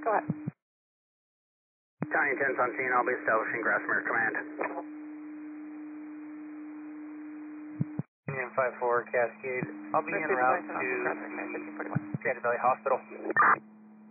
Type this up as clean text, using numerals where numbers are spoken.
Go ahead. County 10's on scene. I'll be establishing Grassmere Command. Union 5-4, Cascade. I'll be en route to Santa Valley Hospital.